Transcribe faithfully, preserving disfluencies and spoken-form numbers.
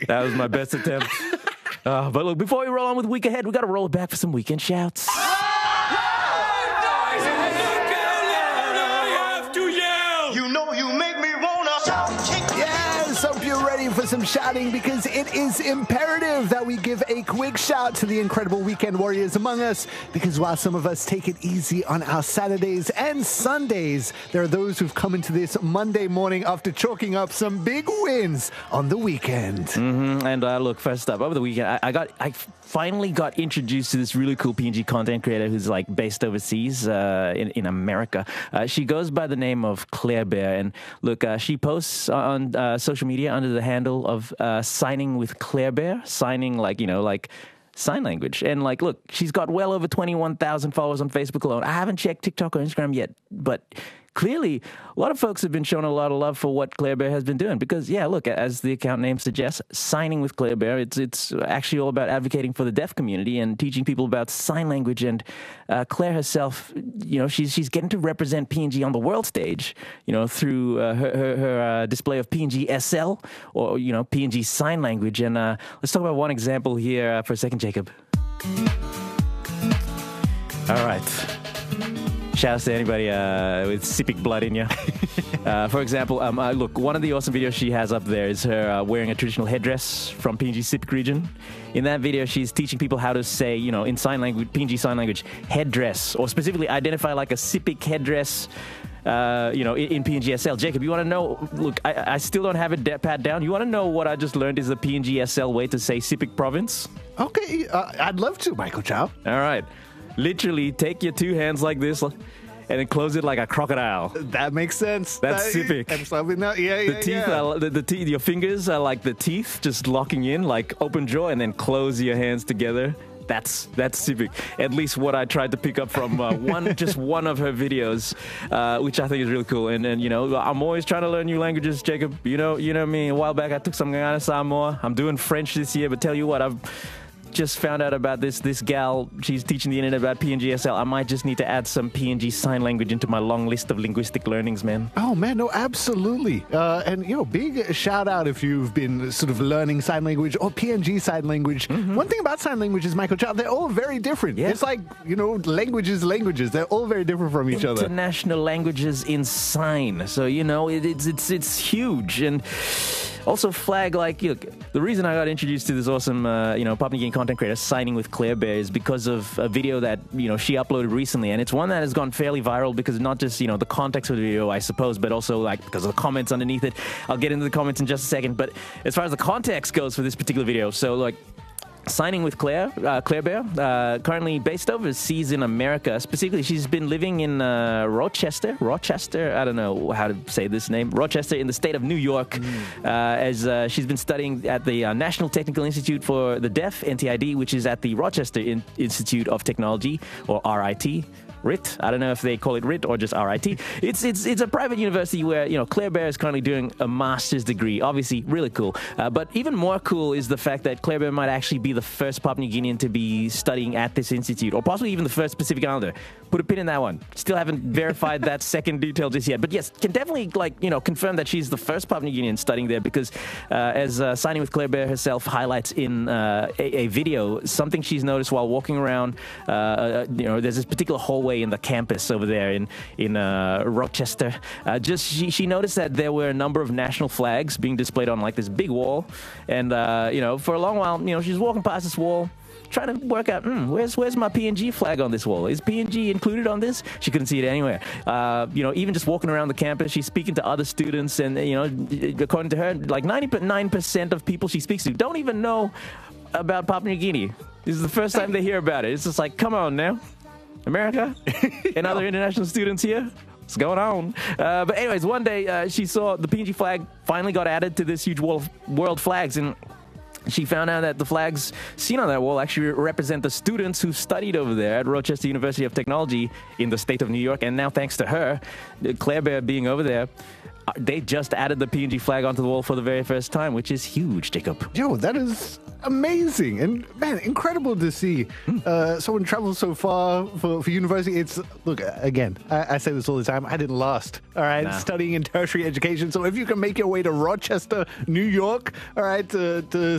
That was my best attempt. Uh, but look, before we roll on with the week ahead, we got to roll it back for some weekend shouts. You know you make me wanna shout. Yes, hope you're ready for some shouting because it is imperative that we give a quick shout to the incredible weekend warriors among us, because while some of us take it easy on our Saturdays and Sundays, there are those who've come into this Monday morning after chalking up some big wins on the weekend. Mm-hmm. And uh, look, first up, over the weekend, I, I got I finally got introduced to this really cool P N G content creator who's like based overseas uh, in, in America. Uh, she goes by the name of Claire Bear. And look, uh, she posts on uh, social media under the handle of uh, signing with Claire Bear, signing like, you know, like sign language. And like, look, she's got well over twenty-one thousand followers on Facebook alone. I haven't checked TikTok or Instagram yet, but clearly, a lot of folks have been showing a lot of love for what Claire Bear has been doing because, yeah, look, as the account name suggests, signing with Claire Bear, it's it's actually all about advocating for the deaf community and teaching people about sign language. And uh, Claire herself, you know, she's she's getting to represent P N G on the world stage, you know, through uh, her, her, her uh, display of P N G S L or, you know, P N G sign language. And uh, let's talk about one example here uh, for a second, Jacob. All right. Shout out to anybody uh, with Sipic blood in you. uh, for example, um, uh, look, one of the awesome videos she has up there is her uh, wearing a traditional headdress from P N G Sipic region. In that video, she's teaching people how to say, you know, in sign language, P N G sign language, headdress, or specifically identify like a Sipic headdress, uh, you know, in, in P N G S L. Jacob, you want to know, look, I, I still don't have it de- pat down. You want to know what I just learned is the P N G S L way to say Sipic province? Okay, uh, I'd love to, Michael Chow. All right. Literally, take your two hands like this and then close it like a crocodile. That makes sense. That's that, Sipic. I'm sorry, no, yeah, yeah, The teeth, yeah. are, the, the teeth, your fingers are like the teeth, just locking in, like open jaw, and then close your hands together. That's that's Sipic. At least what I tried to pick up from uh, one, just one of her videos, uh, which I think is really cool. And and you know, I'm always trying to learn new languages, Jacob. You know, you know me. A while back, I took some Guyana Samoa. I'm doing French this year, but tell you what, I've just found out about this this gal. She's teaching the internet about P N G S L. I might just need to add some P N G sign language into my long list of linguistic learnings, man. Oh, man, no, absolutely. Uh, and, you know, big shout out if you've been sort of learning sign language or P N G sign language. Mm-hmm. One thing about sign language is, Michael Chow, they're all very different. Yeah. It's like, you know, languages, languages. They're all very different from each other. International languages in sign. So, you know, it, it's, it's, it's huge. And also flag, like, look, the reason I got introduced to this awesome, uh, you know, Papua New Guinea content creator signing with Claire Bear is because of a video that, you know, she uploaded recently. And it's one that has gone fairly viral because not just, you know, the context of the video, I suppose, but also, like, because of the comments underneath it. I'll get into the comments in just a second. But as far as the context goes for this particular video, so, like, signing with Claire, uh, Claire Bear, uh, currently based overseas in America. Specifically, she's been living in uh, Rochester, Rochester, I don't know how to say this name, Rochester in the state of New York, mm. uh, as uh, she's been studying at the uh, National Technical Institute for the Deaf, N T I D, which is at the Rochester in- Institute of Technology, or R I T. R I T. I don't know if they call it R I T or just R I T. It's it's it's a private university where, you know, Claire Bear is currently doing a master's degree. Obviously, really cool. Uh, but even more cool is the fact that Claire Bear might actually be the first Papua New Guinean to be studying at this institute, or possibly even the first Pacific Islander. Put a pin in that one. Still haven't verified that second detail just yet. But yes, can definitely, like, you know, confirm that she's the first Papua New Guinean studying there because, uh, as uh, signing with Claire Bear herself highlights in uh, a, a video, something she's noticed while walking around, uh, you know, there's this particular hallway in the campus over there in in uh, Rochester. Uh, just she she noticed that there were a number of national flags being displayed on like this big wall, and uh, you know, for a long while, you know, she's walking past this wall, trying to work out, hmm, where's where's my P N G flag on this wall? Is P N G included on this? She couldn't see it anywhere. Uh, you know, even just walking around the campus, she's speaking to other students, and you know, according to her, like ninety-nine percent of people she speaks to don't even know about Papua New Guinea. This is the first time they hear about it. It's just like, come on now. America and other international students here. What's going on? Uh, but anyways, one day uh, she saw the P N G flag finally got added to this huge wall of world flags, and she found out that the flags seen on that wall actually represent the students who studied over there at Rochester University of Technology in the state of New York. And now, thanks to her, Claire Bear being over there, they just added the P N G flag onto the wall for the very first time, which is huge, Jacob. Yo, that is amazing. And, man, incredible to see uh, someone travel so far for, for university. It's, look, again, I, I say this all the time, I didn't last, all right, nah. studying in tertiary education. So if you can make your way to Rochester, New York, all right, to, to